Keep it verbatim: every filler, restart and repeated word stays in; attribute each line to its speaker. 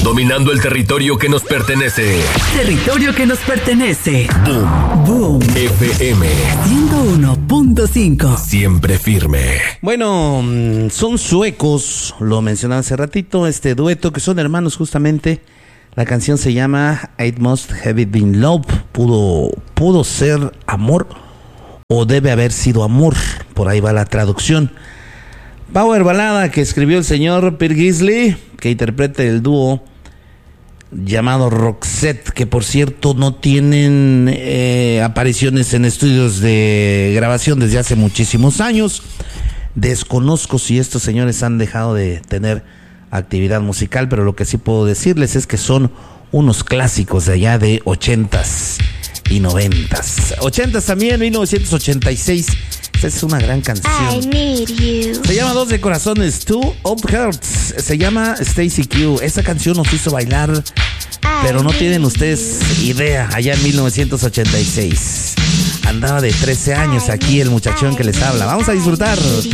Speaker 1: Dominando el territorio que nos pertenece.
Speaker 2: Territorio que nos pertenece.
Speaker 1: Boom.
Speaker 2: Boom.
Speaker 1: F M
Speaker 2: ciento uno punto cinco.
Speaker 1: Siempre firme.
Speaker 3: Bueno, son suecos, lo mencionaba hace ratito, este dueto que son hermanos justamente. La canción se llama It Must Have Been Love. Pudo, pudo ser amor o debe haber sido amor. Por ahí va la traducción. Power balada que escribió el señor Peter Gillis, que interpreta el dúo llamado Roxette, que por cierto no tienen eh, apariciones en estudios de grabación desde hace muchísimos años. Desconozco si estos señores han dejado de tener actividad musical, pero lo que sí puedo decirles es que son unos clásicos de allá de ochentas y noventas. Ochentas también, mil novecientos ochenta y seis. Esa es una gran canción.
Speaker 4: I need you.
Speaker 3: Se llama Dos de Corazones, Two of Hearts. Se llama Stacy Q. Esa canción nos hizo bailar, pero no tienen ustedes idea. Allá en mil novecientos ochenta y seis andaba de trece años aquí el muchachón que les habla. Vamos a disfrutar.